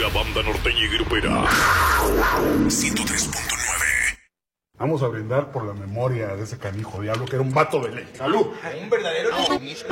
banda norteña y grupera. 103.9. Vamos a brindar por la memoria de ese canijo diablo que era un vato de ley. ¡Salud! Un verdadero